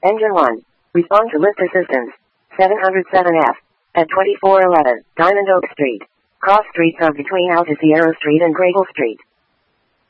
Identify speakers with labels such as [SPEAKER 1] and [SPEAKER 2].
[SPEAKER 1] Engine 1. Respond to lift assistance. 707F. At 2411, Diamond Oak Street. Cross streets are between Alta Sierra Street and Grable Street.